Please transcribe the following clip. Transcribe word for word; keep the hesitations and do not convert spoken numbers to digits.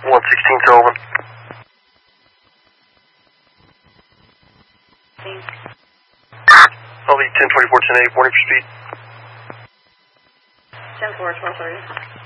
one sixteen Sullivan. I'll be ten twenty-four ten eight, warning for speed. ten four, twelve thirty.